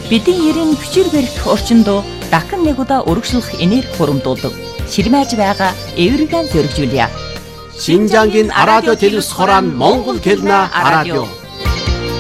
Бидний ерийн хүчээр барих орчиндөө дахин нэг удаа өргөжлөх энерги хуримдуулдаг. Ширмэж байгаа эвэргэн зөргижүүлье. Шинжангийн радио телевиз хорон Монгол хэлнэ радио.